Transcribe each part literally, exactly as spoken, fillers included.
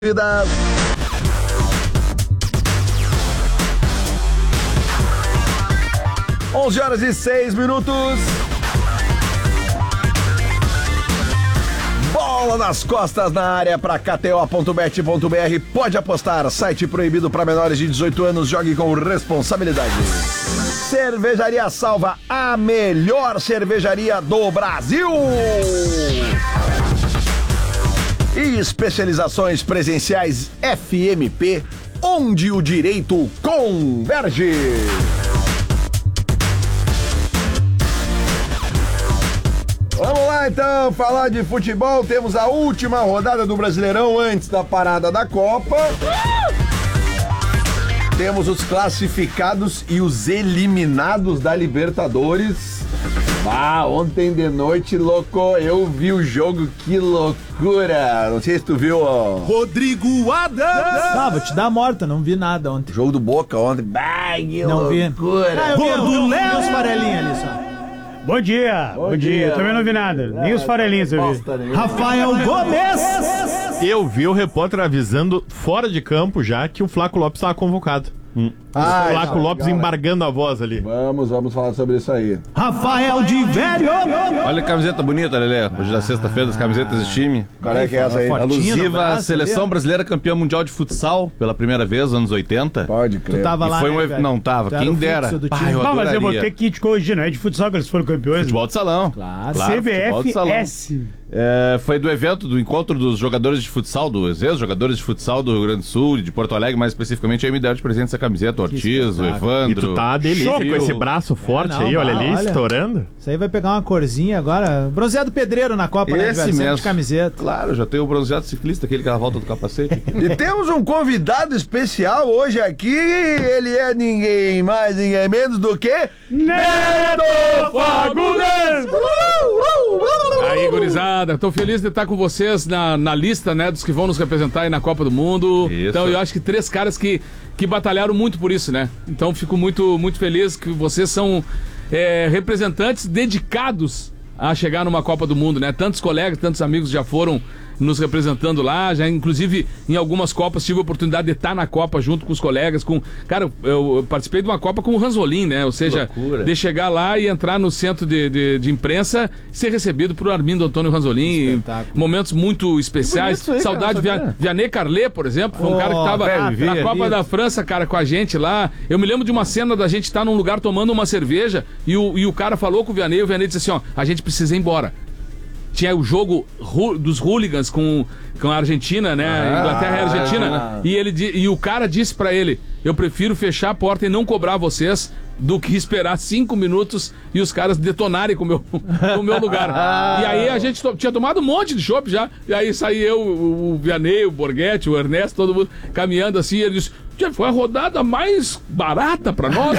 Vida. onze horas e seis minutos. Bola nas costas na área para K T O ponto bet ponto B R. Pode apostar. Site proibido para menores de dezoito anos. Jogue com responsabilidade. Cervejaria Salva, a melhor cervejaria do Brasil. E especializações presenciais F M P, onde o direito converge. Vamos lá então, falar de futebol. Temos a última rodada do Brasileirão antes da parada da Copa. Temos os classificados e os eliminados da Libertadores. Ah, ontem de noite, louco, eu vi o jogo, que loucura. Não sei se tu viu, ó. Rodrigo Adams. Ah, vou te dar a morta, não vi nada ontem. Jogo do Boca ontem. Bah, que não loucura. Vi. Ah, eu vi, eu vi, eu vi os farelinhos ali só. Bom dia, bom, bom dia. dia. Também não vi nada, é, nem os farelinhos eu vi. Rafael Gomes. Eu vi o repórter avisando fora de campo já que o Flaco Lopes estava convocado. Hum. Ah, o Flaco Lopes legal, embargando a voz ali. Vamos, vamos falar sobre isso aí. Rafael de Velho. Olha a camiseta bonita, Lelê. Hoje é sexta-feira das camisetas de time. Qual é que é essa aí? Alusiva à seleção brasileira campeã mundial de futsal pela primeira vez, nos anos oitenta. Pode crer. Tu tava e lá, foi um né, ev... Não, tava. Tu Quem dera. Pai, eu não, mas eu vou ter que te corrigir, não é de futsal que eles foram campeões? Futebol de salão. Claro. claro C B F S. É, foi do evento, do encontro dos jogadores de futsal, dos ex-jogadores de futsal do Rio Grande do Sul e de Porto Alegre, mais especificamente, aí me deram de presente essa camiseta, o Ortiz, o Evandro. E tu tá delícia com esse braço forte é, não, aí, olha ali, olha, estourando. Isso aí vai pegar uma corzinha agora. Bronzeado pedreiro na Copa, esse né, velho? mesmo. De camiseta. Claro, já tem o bronzeado ciclista, aquele que ela volta do capacete. E temos um convidado especial hoje aqui, ele é ninguém mais, ninguém menos do que... Neto Fagundes! Aí, gurizada, tô feliz de estar com vocês na, na lista, né, dos que vão nos representar aí na Copa do Mundo. Isso. Então eu acho que três caras que, que batalharam muito por isso, né? Então fico muito, muito feliz que vocês são é, representantes dedicados a chegar numa Copa do Mundo, né? Tantos colegas, tantos amigos já foram nos representando lá, já inclusive em algumas Copas tive a oportunidade de estar na Copa junto com os colegas, com... Cara, eu, eu participei de uma Copa com o Ranzolin, né? Ou seja, loucura. De chegar lá e entrar no centro de, de, de imprensa e ser recebido por Armindo Antônio Ranzolin. Momentos muito especiais. Aí, Saudade de Via, Vianney Carlet, por exemplo, foi um oh, cara que tava velho, na Copa da França, cara, com a gente lá. Eu me lembro de uma cena da gente estar num lugar tomando uma cerveja e o, e o cara falou com o Vianney, e o Vianney disse assim, ó, a gente precisa ir embora. Tinha o jogo dos hooligans com, com a Argentina, né? Ah, Inglaterra e Argentina. Ah, e, ele, e o cara disse pra ele, eu prefiro fechar a porta e não cobrar vocês do que esperar cinco minutos e os caras detonarem com o meu, com o meu lugar. E aí a gente to, tinha tomado um monte de chopp já. E aí saí eu, o, o Vianney, o Borghetti, o Ernesto, todo mundo caminhando assim. E ele disse, foi a rodada mais barata pra nós.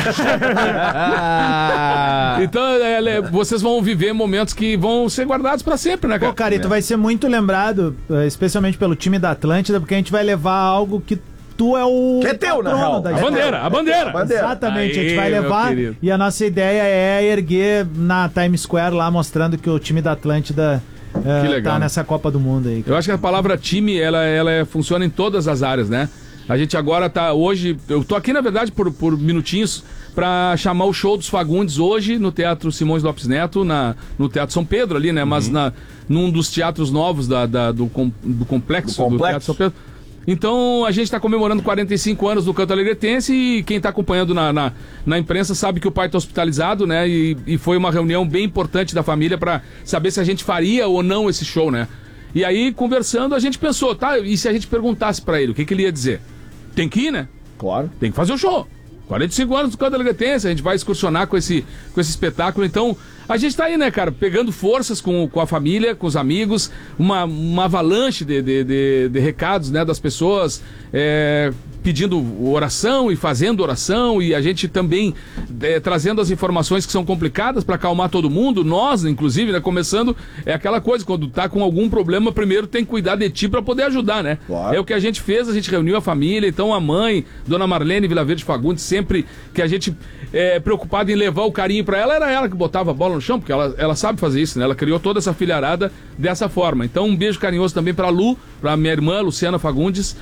Então é, é, vocês vão viver momentos que vão ser guardados pra sempre, né, cara? Pô, Carito, é. vai ser muito lembrado, especialmente pelo time da Atlântida, porque a gente vai levar algo que tu é o... Que é teu, na real. A bandeira, a bandeira. A bandeira. Exatamente, aí, a gente vai levar e a nossa ideia é erguer na Times Square lá, mostrando que o time da Atlântida é, legal, tá nessa Copa do Mundo aí. Eu acho que a palavra time, ela, ela é, funciona em todas as áreas, né? A gente agora tá, hoje, eu tô aqui na verdade por, por minutinhos pra chamar o show dos Fagundes hoje no Teatro Simões Lopes Neto, na, no Teatro São Pedro ali, né? Uhum. Mas na, num dos teatros novos da, da, do, com, do, complexo, do complexo do Teatro São Pedro. Então a gente está comemorando quarenta e cinco anos do Canto Alegretense e quem está acompanhando na, na, na imprensa sabe que o pai está hospitalizado, né? E, e foi uma reunião bem importante da família para saber se a gente faria ou não esse show, né? E aí, conversando, a gente pensou, tá, e se a gente perguntasse pra ele, o que, que ele ia dizer? Tem que ir, né? Claro. Tem que fazer o show. quarenta e cinco anos do Canto Alegretense, a gente vai excursionar com esse, com esse espetáculo. Então, a gente tá aí, né, cara, pegando forças com, com a família, com os amigos, uma, uma avalanche de, de, de, de recados, né, das pessoas, é, pedindo oração e fazendo oração, e a gente também é, trazendo as informações que são complicadas para acalmar todo mundo. Nós, inclusive, né, começando, é aquela coisa, quando tá com algum problema, primeiro tem que cuidar de ti para poder ajudar, né? Claro. É o que a gente fez, a gente reuniu a família, então a mãe, Dona Marlene Vila Verde Fagundes, sempre que a gente é preocupado em levar o carinho para ela, era ela que botava a bola no chão, porque ela, ela sabe fazer isso, né? Ela criou toda essa filharada dessa forma. Então um beijo carinhoso também para Lu, para minha irmã Luciana Fagundes,